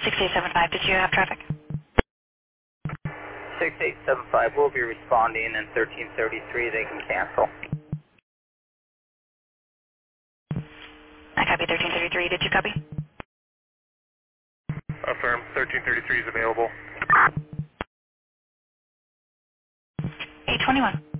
6875, did you have traffic? 6875 will be responding, and 1333 they can cancel. I copy 1333, did you copy? Affirm, 1333 is available. 821.